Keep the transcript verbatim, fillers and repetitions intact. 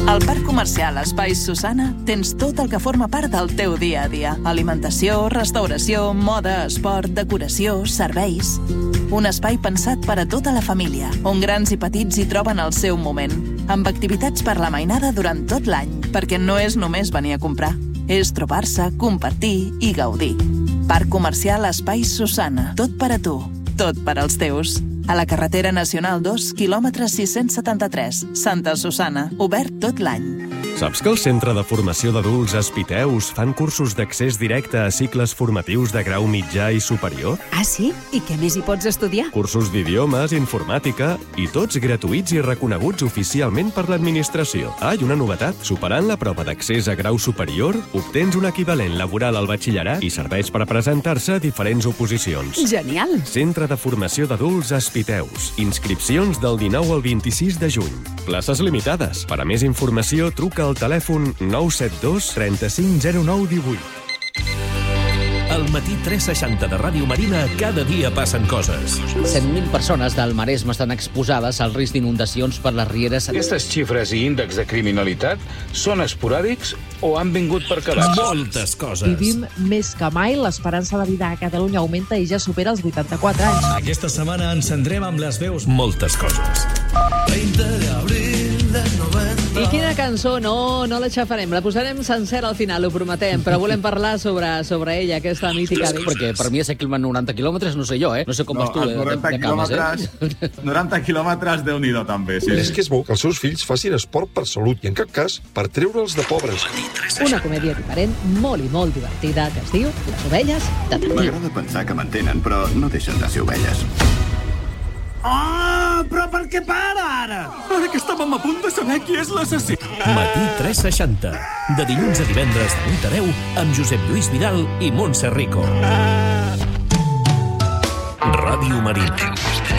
Al Parc Comercial Espais Susana tens tot el que forma part del teu dia a dia. Alimentació, restauració, moda, esport, decoració, serveis. Un espai pensat per a tota la família, on grans i petits hi troben el seu moment, amb activitats per la mainada durant tot l'any, perquè no és només venir a comprar, és trobar-se, compartir i gaudir. Parc Comercial Espais Susana. Tot per a tu, tot per als teus. A la carretera nacional dos, quilòmetre sis-cents setanta-tres, Santa Susana, obert tot l'any. Saps que el Centre de Formació d'Adults Espiteus fan cursos d'accés directe a cicles formatius de grau mitjà i superior? Ah, sí? I què més hi pots estudiar? Cursos d'idiomes, informàtica i tots gratuïts i reconeguts oficialment per l'administració. Ah, i una novetat, superant la prova d'accés a grau superior, obtens un equivalent laboral al batxillerat i serveix per presentar-se a diferents oposicions. Genial! Centre de Formació d'Adults Espiteus. Inscripcions del dinou al vint-i-sis de juny. Places limitades. Per a més informació, truca al telèfon nou set dos, trenta-cinc, zero nou, divuit. Al matí tres seixanta de Ràdio Marina, cada dia passen coses. cent mil persones del Maresme estan exposades al risc d'inundacions per les rieres. Aquestes xifres i índexs de criminalitat són esporàdics o han vingut per quedar-se? Moltes coses. Vivim més que mai, l'esperança de vida a Catalunya augmenta i ja supera els vuitanta-quatre anys. Aquesta setmana encendrem amb les veus Moltes coses. veinte de abril del noventa. I quina cançó? No, no l'aixafarem. La posarem sencera al final, ho prometem, però volem parlar sobre, sobre ella, aquesta mítica. Perquè per mi a ser noranta quilòmetres no sé jo, eh? No sé com No, vas tu de, de, noranta de cames, quilòmetres, eh? noranta quilòmetres, Déu-n'hi-do, també. Sí, És sí. que és bo que els seus fills facin esport per salut i, en cap cas, per treure'ls de pobres. Una comèdia diferent, molt i molt divertida, que es diu Les ovelles de Tardí. M'agrada pensar que m'entenen, però no deixen de ser ovelles. Ah, però per què para, ara? Ara que estàvem a punt de saber qui és l'assassí. Matí tres seixanta. De dilluns a divendres de vuit a deu amb Josep Lluís Vidal i Montse Rico. Ràdio Marina.